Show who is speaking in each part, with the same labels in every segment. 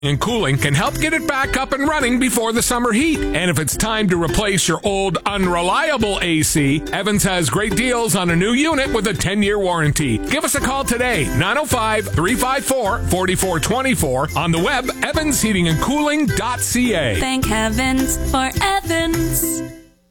Speaker 1: And Cooling can help get it back up and running before the summer heat. And if it's time to replace your old, unreliable AC, Evans has great deals on a new unit with a 10-year warranty. Give us a call today, 905-354-4424. On the web, evansheatingandcooling.ca.
Speaker 2: Thank heavens for Evans.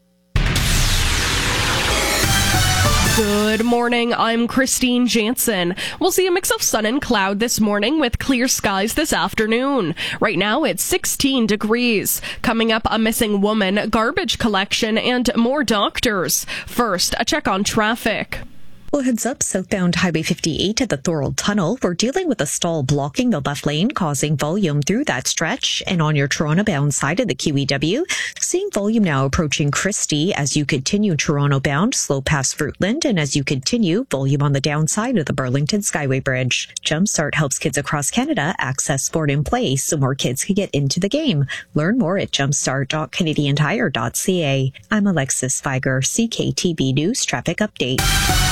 Speaker 3: Good morning, I'm Christine Jansen. We'll see a mix of sun and cloud this morning with clear skies this afternoon. Right now it's 16 degrees. Coming up, a missing woman, garbage collection, and more doctors. First, a check on traffic.
Speaker 4: Well, heads up southbound Highway 58 at the Thorold Tunnel. We're dealing with a stall blocking the left lane, causing volume through that stretch. And on your Toronto-bound side of the QEW, seeing volume now approaching Christie as you continue Toronto-bound, slow past Fruitland. And as you continue, volume on the downside of the Burlington Skyway Bridge. Jumpstart helps kids across Canada access sport and play so more kids can get into the game. Learn more at jumpstart.canadiantire.ca. I'm Alexis Feiger, CKTB News Traffic Update.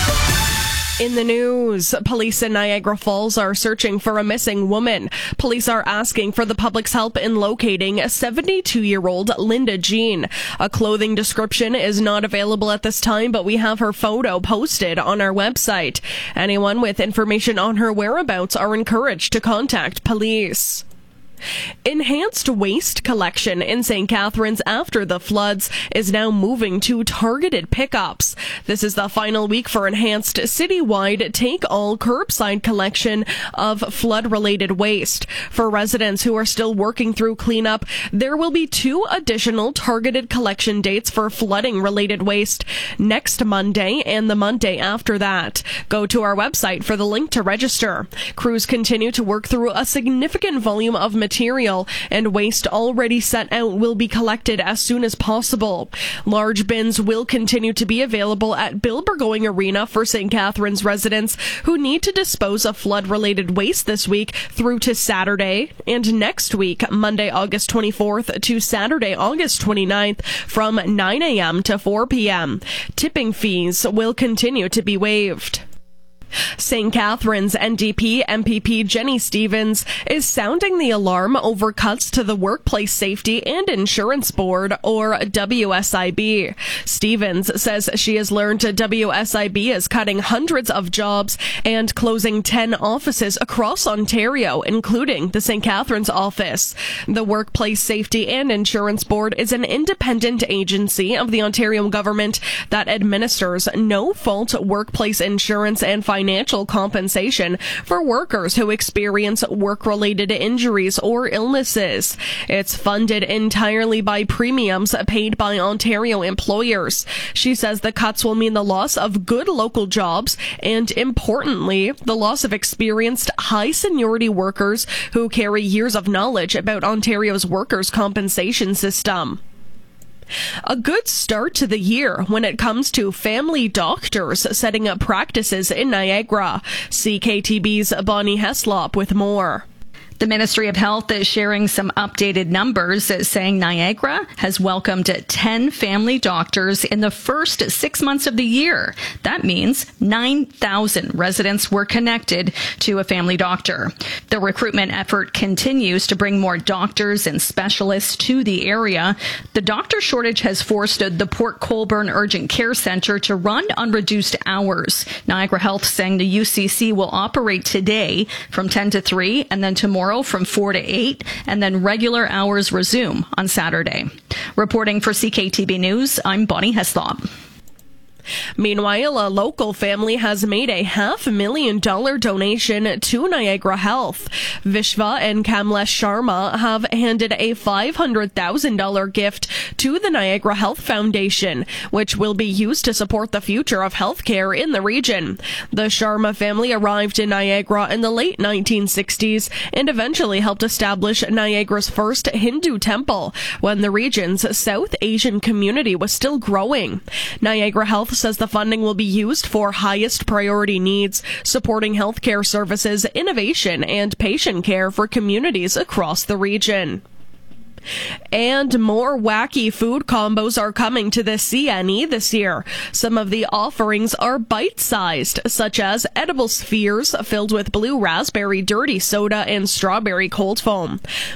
Speaker 3: In the news, police in Niagara Falls are searching for a missing woman. Police are asking for the public's help in locating 72-year-old Linda Jean. A clothing description is not available at this time, but we have her photo posted on our website. Anyone with information on her whereabouts are encouraged to contact police. Enhanced waste collection in St. Catharines after the floods is now moving to targeted pickups. This is the final week for enhanced citywide take-all curbside collection of flood-related waste. For residents who are still working through cleanup, there will be 2 additional targeted collection dates for flooding-related waste next Monday and the Monday after that. Go to our website for the link to register. Crews continue to work through a significant volume of material, and waste already set out will be collected as soon as possible. Large bins will continue to be available at Bill Burgoyne Arena for St. Catharines residents who need to dispose of flood-related waste this week through to Saturday, and next week, Monday, August 24th to Saturday, August 29th from 9 a.m. to 4 p.m. Tipping fees will continue to be waived. St. Catharines NDP MPP Jenny Stevens is sounding the alarm over cuts to the Workplace Safety and Insurance Board, or WSIB. Stevens says she has learned WSIB is cutting hundreds of jobs and closing 10 offices across Ontario, including the St. Catharines office. The Workplace Safety and Insurance Board is an independent agency of the Ontario government that administers no-fault workplace insurance and financial compensation for workers who experience work-related injuries or illnesses. It's funded entirely by premiums paid by Ontario employers. She says the cuts will mean the loss of good local jobs and, importantly, the loss of experienced high-seniority workers who carry years of knowledge about Ontario's workers' compensation system. A good start to the year when it comes to family doctors setting up practices in Niagara. CKTB's Bonnie Heslop with more.
Speaker 5: The Ministry of Health is sharing some updated numbers saying Niagara has welcomed 10 family doctors in the first 6 months of the year. That means 9,000 residents were connected to a family doctor. The recruitment effort continues to bring more doctors and specialists to the area. The doctor shortage has forced the Port Colborne Urgent Care Centre to run on reduced hours. Niagara Health saying the UCC will operate today from 10 to 3 and then tomorrow from 4 to 8, and then regular hours resume on Saturday. Reporting for CKTB News, I'm Bonnie Heslop.
Speaker 3: Meanwhile, a local family has made a $500,000 donation to Niagara Health. Vishva and Kamlesh Sharma have handed a $500,000 gift to the Niagara Health Foundation, which will be used to support the future of healthcare in the region. The Sharma family arrived in Niagara in the late 1960s and eventually helped establish Niagara's first Hindu temple when the region's South Asian community was still growing. Niagara Health says the funding will be used for highest priority needs, supporting healthcare services, innovation, and patient care for communities across the region. And more wacky food combos are coming to the CNE this year. Some of the offerings are bite-sized, such as edible spheres filled with blue raspberry dirty soda and strawberry cold foam.